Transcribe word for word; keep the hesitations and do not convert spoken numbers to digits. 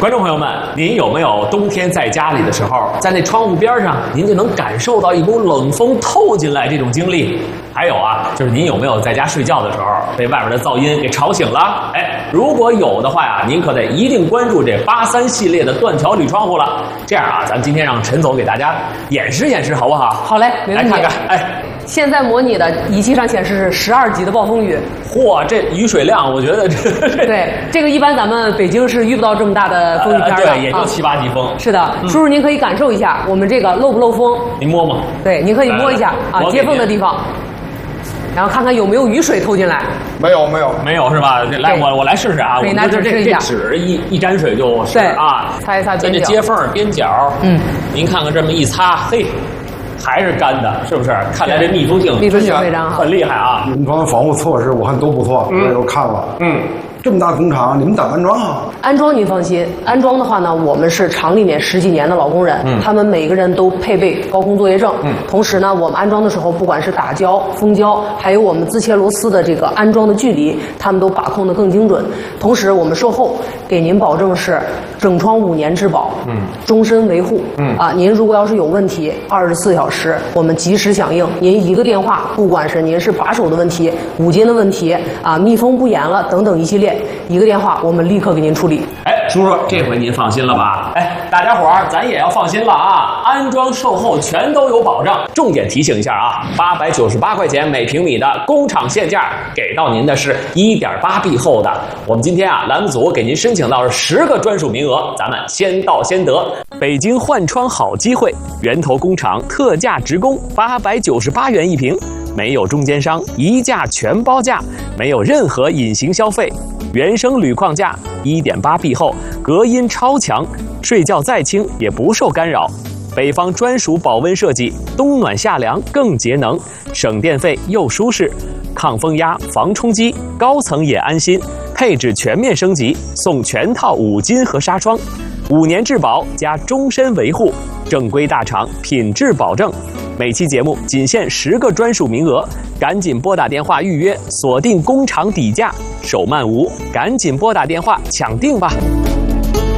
观众朋友们，您有没有冬天在家里的时候，在那窗户边上，您就能感受到一股冷风透进来这种经历？还有啊，就是您有没有在家睡觉的时候被外边的噪音给吵醒了？哎，如果有的话呀，您可得一定关注这八三系列的断条铝窗户了。这样啊，咱们今天让陈总给大家演示演示，好不好？ 好嘞，没问题。 来看看，哎。 现在模拟的仪器上显示是十二级的暴风雨。 嚯，这雨水量，我觉得这对这个一般咱们北京是遇不到这么大的风雨天的， 呃、对，也就七八级风。 啊、是的， 嗯、 叔叔您可以感受一下我们这个漏不漏风？ 您摸摸。 对，您可以摸一下啊，接缝的地方，然后看看有没有雨水透进来。 没有，没有， 没有是吧？来，我我来试试啊。 可以拿纸试一下。 这纸一一沾水就是啊， 擦一擦边角。 这接缝边角，嗯，您看看这么一擦，嘿。还是干的，是不是？看来这密封性密封性非常好， 很厉害啊！ 你们防护措施我看都不错，我都看了。嗯，这么大工厂，你们咋安装啊？ 安装您放心，安装的话呢，我们是厂里面十几年的老工人，嗯、他们每个人都配备高空作业证。嗯，同时呢，我们安装的时候，不管是打胶、封胶，还有我们自切螺丝的这个安装的距离，他们都把控的更精准。同时，我们售后给您保证是整窗五年质保，嗯，终身维护。嗯啊，您如果要是有问题，二十四小时我们及时响应。您一个电话，不管是您是把手的问题、五金的问题啊、密封不严了等等一系列，一个电话我们立刻给您处理。 哎，叔叔，这回您放心了吧？哎，大家伙儿咱也要放心了啊！安装售后全都有保障。重点提醒一下啊，八百九十八块钱每平米的工厂限价，给到您的是 一点八 B 厚的。我们今天啊，栏目组给您申请到是十个专属名额，咱们先到先得。北京换窗好机会，源头工厂特价直供，八百九十八元一平，没有中间商，一价全包价，没有任何隐形消费。原生铝框架 一点八 B 厚，隔音超强，睡觉再轻也不受干扰。北方专属保温设计，冬暖夏凉更节能，省电费又舒适，抗风压、防冲击，高层也安心。配置全面升级，送全套五金和纱窗，五年质保加终身维护，正规大厂，品质保证。每期节目仅限十个专属名额，赶紧拨打电话预约，锁定工厂底价，手慢无，赶紧拨打电话抢定吧。